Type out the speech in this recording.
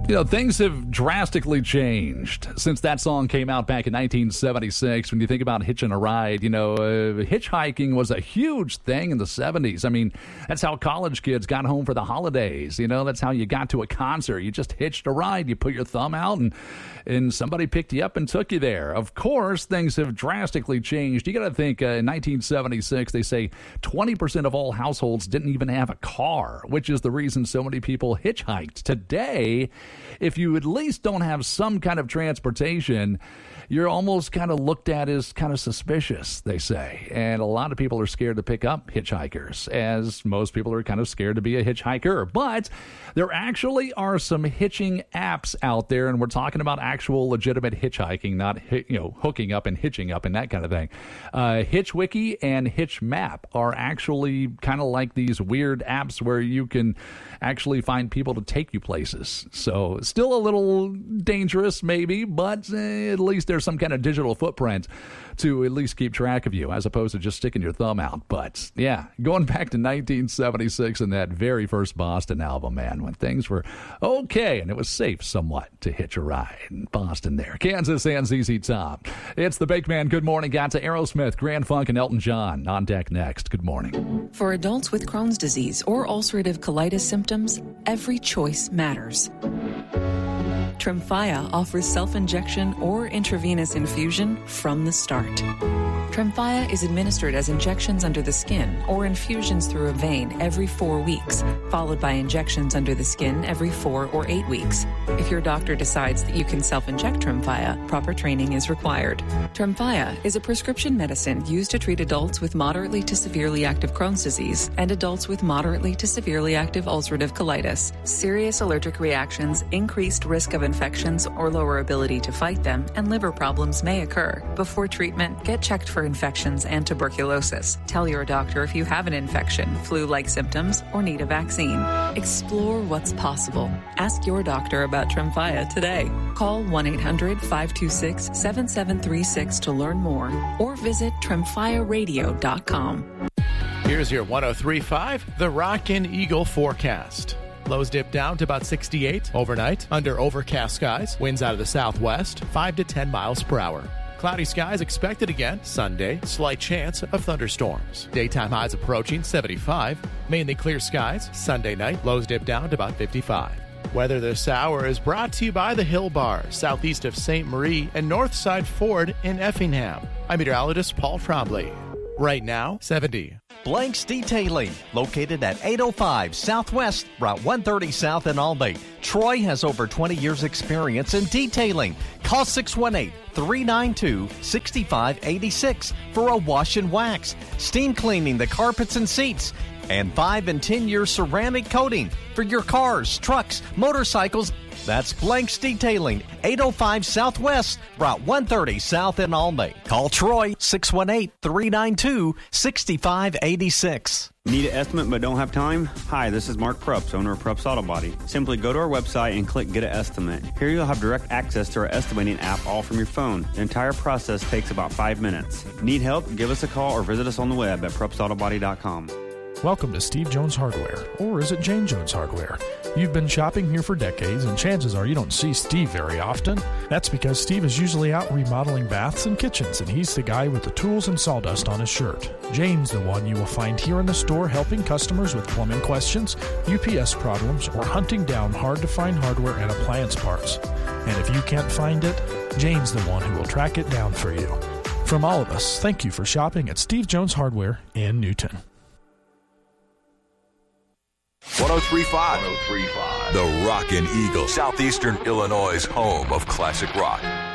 You know, things have drastically changed since that song came out back in 1976. When you think about hitching a ride, you know, hitchhiking was a huge thing in the 70s. I mean, that's how college kids got home for the holidays. You know, that's how you got to a concert. You just hitched a ride. You put your thumb out and somebody picked you up and took you there. Of course, things have drastically changed. You got to think in 1976, they say 20% of all households didn't even have a car, which is the reason so many people hitchhiked. Today, if you at least don't have some kind of transportation, you're almost kind of looked at as kind of suspicious, they say. And a lot of people are scared to pick up hitchhikers, as most people are kind of scared to be a hitchhiker. But there actually are some hitching apps out there, and we're talking about actual legitimate hitchhiking, not hooking up and hitching up and that kind of thing. HitchWiki and HitchMap are actually kind of like these weird apps where you can actually find people to take you places. So still a little dangerous maybe, but at least there's some kind of digital footprint to at least keep track of you as opposed to just sticking your thumb out. But yeah, going back to 1976 and that very first Boston album, man, when things were okay and it was safe somewhat to hitch a ride in Boston there. Kansas and ZZ Top. It's the Bake Man. Good morning. Got to Aerosmith, Grand Funk, and Elton John on deck next. Good morning. For adults with Crohn's disease or ulcerative colitis symptoms, every choice matters. Tremfya offers self-injection or intravenous infusion from the start. Tremfya is administered as injections under the skin or infusions through a vein every 4 weeks, followed by injections under the skin every 4 or 8 weeks. If your doctor decides that you can self-inject Tremfya, proper training is required. Tremfya is a prescription medicine used to treat adults with moderately to severely active Crohn's disease and adults with moderately to severely active ulcerative colitis. Serious allergic reactions, increased risk of infections or lower ability to fight them, and liver problems may occur. Before treatment, get checked for infections and tuberculosis. Tell your doctor if you have an infection, flu-like symptoms, or need a vaccine. Explore what's possible. Ask your doctor about Tremfya today. Call 1-800-526-7736 to learn more or visit TremfyaRadio.com. Here's your 103.5, the Rock and Eagle forecast. Lows dip down to about 68 overnight under overcast skies. Winds out of the southwest, 5 to 10 miles per hour. Cloudy skies expected again Sunday. Slight chance of thunderstorms. Daytime highs approaching 75. Mainly clear skies. Sunday night, lows dip down to about 55. Weather this hour is brought to you by the Hill Bar, southeast of St. Marie and Northside Ford in Effingham. I'm meteorologist Paul Trombley. Right now, 70. Blank's Detailing, located at 805 Southwest, Route 130 South in Albany. Troy has over 20 years' experience in detailing. Call 618-392-6586 for a wash and wax, steam cleaning the carpets and seats, and 5 and 10-year ceramic coating for your cars, trucks, motorcycles. That's Blank's Detailing, 805 Southwest, Route 130 South in Albany. Call Troy, 618-392-6586. Need an estimate but don't have time? Hi, this is Mark Prups, owner of Prups Auto Body. Simply go to our website and click Get an Estimate. Here you'll have direct access to our estimating app all from your phone. The entire process takes about 5 minutes. Need help? Give us a call or visit us on the web at PrupsAutoBody.com. Welcome to Steve Jones Hardware, or is it Jane Jones Hardware? You've been shopping here for decades, and chances are you don't see Steve very often. That's because Steve is usually out remodeling baths and kitchens, and he's the guy with the tools and sawdust on his shirt. Jane's the one you will find here in the store helping customers with plumbing questions, UPS problems, or hunting down hard-to-find hardware and appliance parts. And if you can't find it, Jane's the one who will track it down for you. From all of us, thank you for shopping at Steve Jones Hardware in Newton. 103.5, The Rockin' Eagle, Southeastern Illinois' home of classic rock.